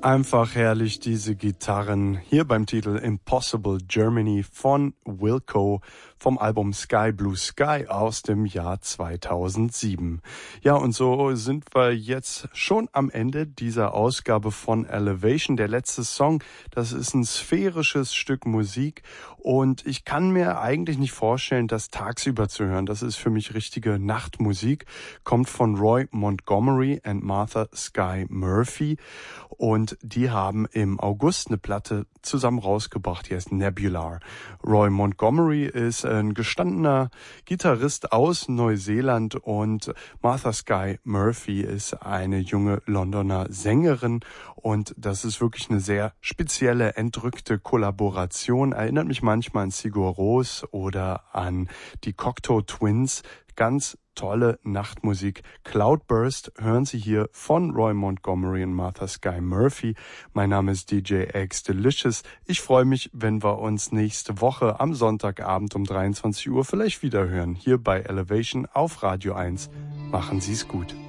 Einfach herrlich, diese Gitarren hier beim Titel Impossible Germany von Wilco vom Album Sky Blue Sky aus dem Jahr 2007. Ja, und so sind wir jetzt schon am Ende dieser Ausgabe von Elevation. Der letzte Song, das ist ein sphärisches Stück Musik und ich kann mir eigentlich nicht vorstellen, das tagsüber zu hören. Das ist für mich richtige Nachtmusik, kommt von Roy Montgomery and Martha Sky Murphy und die haben im August eine Platte zusammen rausgebracht, die heißt Nebular. Roy Montgomery ist ein gestandener Gitarrist aus Neuseeland und Martha Sky Murphy ist eine junge Londoner Sängerin und das ist wirklich eine sehr spezielle, entrückte Kollaboration. Erinnert mich manchmal an Sigur Rós oder an die Cocteau Twins. Ganz tolle Nachtmusik. Cloudburst hören Sie hier von Roy Montgomery und Martha Sky Murphy. Mein Name ist DJ X Delicious. Ich freue mich, wenn wir uns nächste Woche am Sonntagabend um 23 Uhr vielleicht wieder hören. Hier bei Elevation auf Radio 1. Machen Sie es gut.